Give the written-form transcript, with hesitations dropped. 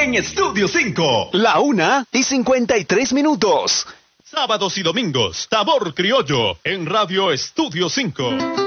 en Estudio 5. La 1:53. Sábados y domingos, Sabor Criollo en Radio Estudio 5.